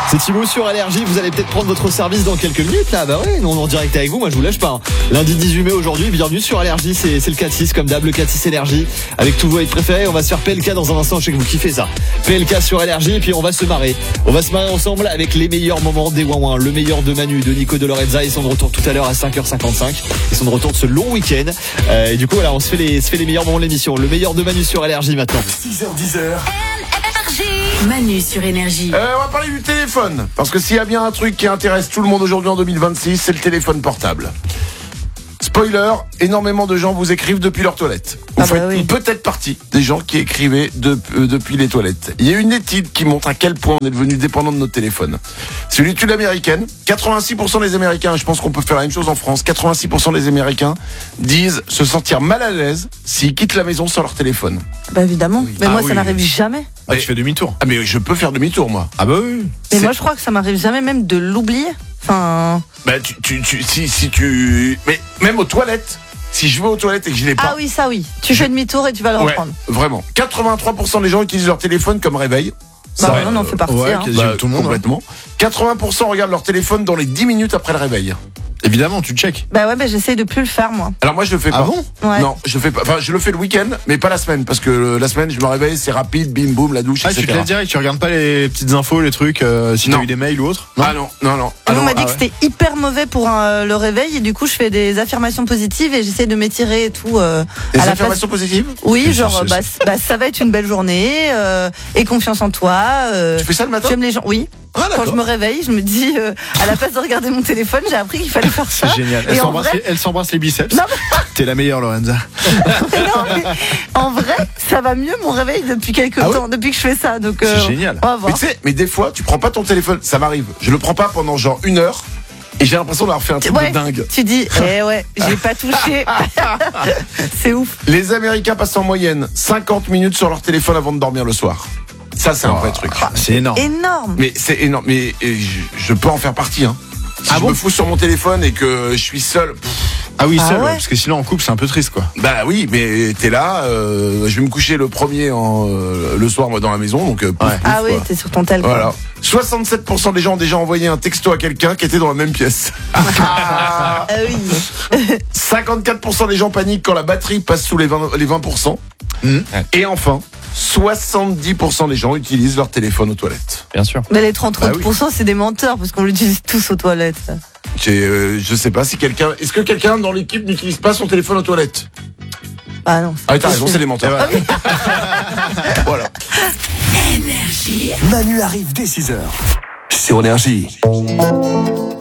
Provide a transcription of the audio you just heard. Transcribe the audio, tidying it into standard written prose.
C'est Thibaut sur Allergie, vous allez peut-être prendre votre service dans quelques minutes là. Bah ouais, nous on est en direct avec vous, moi je vous lâche pas. Lundi 18 mai aujourd'hui, bienvenue sur Allergie, c'est le 4-6 comme d'hab, le 4-6 Énergie. Avec tous vos hits préférés, on va se faire PLK dans un instant, je sais que vous kiffez ça. PLK sur Allergie et puis on va se marrer. On va se marrer ensemble avec les meilleurs moments des Ouin-Ouin. Le meilleur de Manu, de Nico, de Lorenza, ils sont de retour tout à l'heure à 5h55. Ils sont de retour de ce long week-end. Et du coup voilà, on se fait les meilleurs moments de l'émission. Le meilleur de Manu sur Allergie maintenant. 6h10. Manu sur Énergie. On va parler du téléphone. Parce que s'il y a bien un truc qui intéresse tout le monde aujourd'hui en 2026, c'est le téléphone portable. Spoiler, énormément de gens vous écrivent depuis leur toilette. Vous faites peut-être partie des gens qui écrivaient depuis les toilettes. Il y a une étude qui montre à quel point on est devenu dépendant de notre téléphone. C'est une étude américaine. 86% des Américains, je pense qu'on peut faire la même chose en France, 86% des Américains disent se sentir mal à l'aise s'ils quittent la maison sans leur téléphone. Bah évidemment, mais moi ça n'arrive jamais. Ah, tu fais demi-tour. Ah mais je peux faire demi-tour moi. Ah bah oui. Mais moi je crois que ça m'arrive jamais même de l'oublier. Enfin. Bah si tu mais même aux toilettes. Si je vais aux toilettes et que je l'ai pas. Ah oui, ça oui. Tu fais demi-tour et tu vas le reprendre. Vraiment. 83% des gens utilisent leur téléphone comme réveil. Bah on en fait partie. Ouais, hein. tout le monde. Complètement. 80% regardent leur téléphone dans les 10 minutes après le réveil. Évidemment, tu check. Bah ouais, j'essaye de plus le faire moi. Alors moi je le fais pas. Ah bon ? Ouais. Non, je fais pas. Enfin, je le fais le week-end, mais pas la semaine, parce que la semaine je me réveille, c'est rapide, bim boum, la douche, Ah, etc. tu te laisses direct, tu regardes pas les petites infos, les trucs, si t'as eu des mails ou autre ? Ah non. On m'a dit que c'était hyper mauvais pour le réveil et du coup je fais des affirmations positives et j'essaie de m'étirer et tout. Des à la affirmations positives ? Oui, genre ça va être une belle journée et confiance en toi. Tu fais ça le matin ? J'aime les gens. Oui. Ah, Quand je me réveille, je me dis, à la place de regarder mon téléphone, j'ai appris qu'il fallait faire ça. C'est génial. Et Elle s'embrasse les biceps. Non, T'es la meilleure, Lorenza. mais en vrai, ça va mieux mon réveil depuis quelques temps, depuis que je fais ça. Donc, c'est génial. On va voir. Mais tu sais, mais des fois, tu prends pas ton téléphone, ça m'arrive. Je le prends pas pendant genre 1 heure. Et j'ai l'impression d'avoir fait un truc de dingue. Tu dis, j'ai pas touché. C'est ouf. Les Américains passent en moyenne 50 minutes sur leur téléphone avant de dormir le soir. Ça, c'est un vrai truc. C'est énorme. Énorme. Mais c'est énorme. Mais je peux en faire partie. Hein. Si je me fous sur mon téléphone et que je suis seul. Ah oui, seul, ouais. parce que sinon en couple c'est un peu triste quoi. Bah oui, mais t'es là. Je vais me coucher le premier le soir moi dans la maison, donc. Ah oui, t'es sur ton tel. Voilà. 67% des gens ont déjà envoyé un texto à quelqu'un qui était dans la même pièce. Ah oui. 54% des gens paniquent quand la batterie passe sous les 20%. Et enfin, 70% des gens utilisent leur téléphone aux toilettes. Bien sûr. Mais les 30%, c'est des menteurs parce qu'on l'utilise tous aux toilettes. Je sais pas si quelqu'un. Est-ce que quelqu'un dans l'équipe n'utilise pas son téléphone aux toilettes ? Ah non. Ah, t'as raison, c'est des menteurs. Voilà. Énergie. Manu arrive dès 6h sur Énergie.